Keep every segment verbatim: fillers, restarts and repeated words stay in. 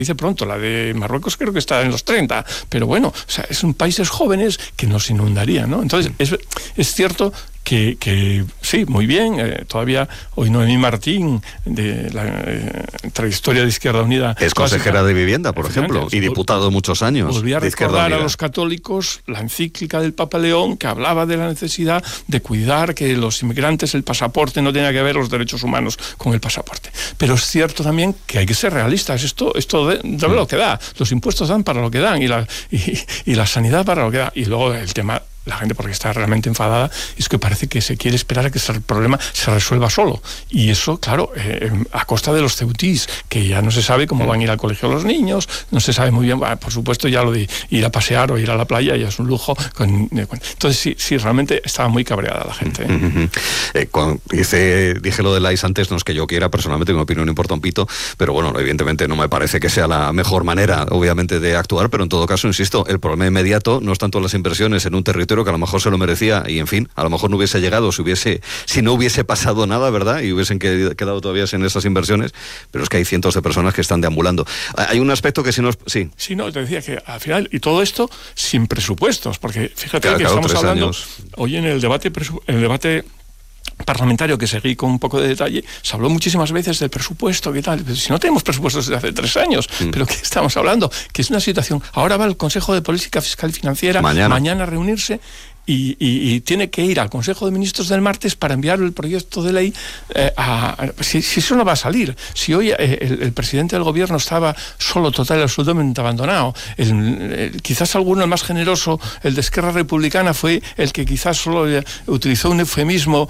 dice pronto, la de Marruecos creo que está en los treinta, pero bueno, o sea, son países jóvenes que nos inundarían, ¿no? Entonces, es, es cierto que, que sí, muy bien, eh, todavía hoy Noemí Martín, de la eh, trayectoria de Izquierda Unida... Es consejera clásica, de Vivienda, por ejemplo, y diputado muchos años. Volví a recordar a los católicos la encíclica del Papa León, que hablaba de la necesidad de cuidar que los inmigrantes, el pasaporte, no tenga que ver los derechos humanos con el pasaporte. Pero es cierto también que hay que ser realistas, esto, esto de, de lo que da, los impuestos dan para lo que dan, y la, y, y la sanidad para lo que da, y luego el tema... La gente, porque está realmente enfadada, es que parece que se quiere esperar a que el problema se resuelva solo. Y eso, claro, eh, a costa de los ceutís, que ya no se sabe cómo van a ir al colegio los niños, no se sabe muy bien, bueno, por supuesto ya lo de ir a pasear o ir a la playa ya es un lujo. Con, entonces sí, sí, realmente estaba muy cabreada la gente. ¿eh? Uh-huh. Eh, cuando dice, dije lo de Lais antes, no es que yo quiera, personalmente mi opinión no importa un pito, pero bueno, evidentemente no me parece que sea la mejor manera, obviamente, de actuar, pero en todo caso, insisto, el problema inmediato no es tanto las inversiones en un territorio que a lo mejor se lo merecía y en fin, a lo mejor no hubiese llegado si hubiese si no hubiese pasado nada, ¿verdad? Y hubiesen quedado todavía sin esas inversiones, pero es que hay cientos de personas que están deambulando. Hay un aspecto que si nos... Sí, sí no, te decía que al final, y todo esto sin presupuestos, porque fíjate claro, que claro, estamos hablando años. Hoy en el debate, en el debate parlamentario que seguí con un poco de detalle, se habló muchísimas veces del presupuesto, ¿qué tal? Si no tenemos presupuestos desde hace tres años, mm. ¿pero qué estamos hablando? Que es una situación... Ahora va el Consejo de Política Fiscal y Financiera mañana, mañana a reunirse y, y, y tiene que ir al Consejo de Ministros del martes para enviar el proyecto de ley eh, a... a si, si eso no va a salir, si hoy eh, el, el presidente del gobierno estaba solo, total y absolutamente abandonado, el, el, quizás alguno, el más generoso, el de Esquerra Republicana, fue el que quizás solo eh, utilizó un eufemismo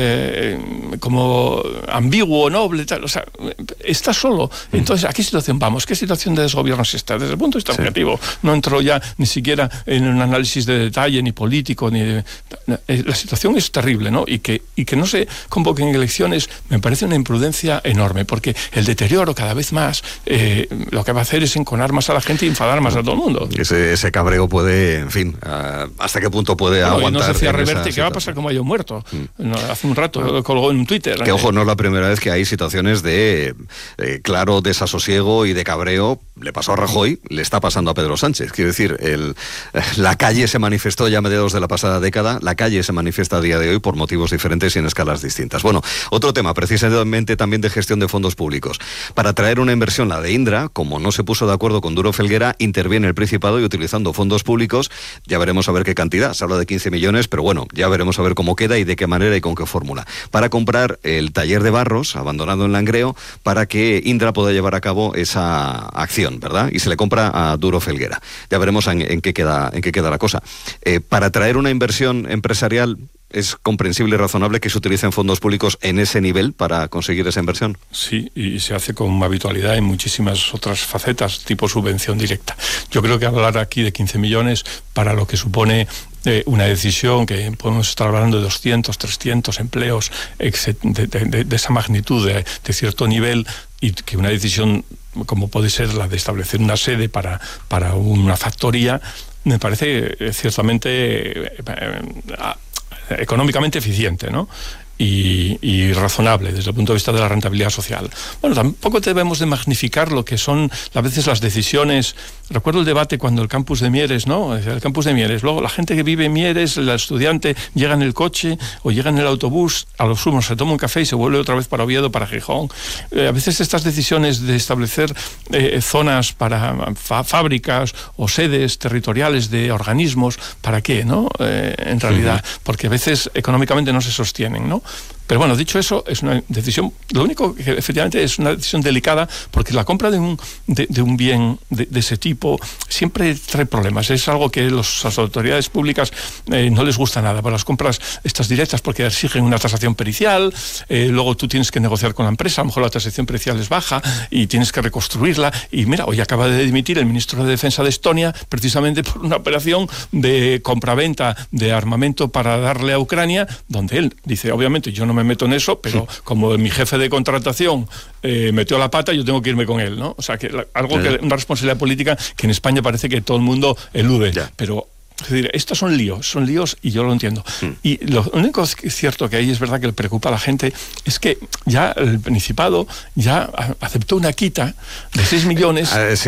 eh, como ambiguo, noble, tal, o sea, está solo. Entonces, ¿a qué situación vamos? ¿Qué situación de desgobierno se está? Desde el punto de vista sí. objetivo, no entro ya ni siquiera en un análisis de detalle, ni político, ni de, la situación es terrible, ¿no? Y que, y que no se convoquen elecciones me parece una imprudencia enorme, porque el deterioro cada vez más eh, lo que va a hacer es enconar más a la gente y enfadar más a todo el mundo. Ese, ese cabreo puede, en fin, uh, ¿hasta qué punto puede bueno, aguantar? Y no decía Reverte, ¿qué va a pasar como haya un muerto? Mm. No, hace un rato bueno, colgó en Twitter. Que, ojo, no es la primera vez que hay situaciones de eh, claro desasosiego y de cabreo. Le pasó a Rajoy, le está pasando a Pedro Sánchez. Quiero decir, el, la calle se manifestó ya a mediados de la pasada década, la calle se manifiesta a día de hoy por motivos diferentes y en escalas distintas. Bueno, otro tema, precisamente también de gestión de fondos públicos. Para traer una inversión, la de Indra, como no se puso de acuerdo con Duro Felguera, interviene el Principado y utilizando fondos públicos, ya veremos a ver qué cantidad. Se habla de quince millones, pero bueno, ya veremos a ver cómo queda y de qué manera y con qué fórmula. Para comprar el taller de Barros, abandonado en Langreo, para que Indra pueda llevar a cabo esa acción, ¿verdad? Y se le compra a Duro Felguera. Ya veremos en, en, qué, queda, en qué queda la cosa. Eh, para traer una inversión empresarial, ¿es comprensible y razonable que se utilicen fondos públicos en ese nivel para conseguir esa inversión? Sí, y se hace con habitualidad en muchísimas otras facetas, tipo subvención directa. Yo creo que hablar aquí de quince millones para lo que supone eh, una decisión que podemos estar hablando de doscientos, trescientos empleos de, de, de esa magnitud, de, de cierto nivel, y que una decisión como puede ser la de establecer una sede para, para una factoría, me parece eh, ciertamente eh, eh, económicamente eficiente, ¿no? Y, y razonable desde el punto de vista de la rentabilidad social. Bueno, tampoco debemos de magnificar lo que son a veces las decisiones. Recuerdo el debate cuando el campus de Mieres, ¿no? El campus de Mieres. Luego la gente que vive en Mieres, el estudiante, llega en el coche o llega en el autobús, a lo sumo se toma un café y se vuelve otra vez para Oviedo, para Gijón. Eh, a veces estas decisiones de establecer eh, zonas para fa- fábricas o sedes territoriales de organismos, ¿para qué, no? Eh, en realidad, uh-huh. porque a veces económicamente no se sostienen, ¿no? Pero bueno, dicho eso, es una decisión, lo único que efectivamente es una decisión delicada, porque la compra de un, de, de un bien de, de ese tipo siempre trae problemas. Es algo que los, las autoridades públicas eh, no les gusta nada, para las compras estas directas, porque exigen una tasación pericial, eh, luego tú tienes que negociar con la empresa, a lo mejor la tasación pericial es baja y tienes que reconstruirla. Y mira, hoy acaba de dimitir el ministro de Defensa de Estonia, precisamente por una operación de compraventa de armamento para darle a Ucrania, donde él dice, obviamente, yo no me meto en eso, pero sí. como mi jefe de contratación eh, metió la pata, yo tengo que irme con él, ¿no? O sea, que la, algo ya, que una responsabilidad política que en España parece que todo el mundo elude, ya. pero Es decir, estos son líos, son líos y yo lo entiendo. Mm. Y lo único que es cierto que ahí es verdad que le preocupa a la gente es que ya el Principado ya aceptó una quita de seis millones. Uh, sí.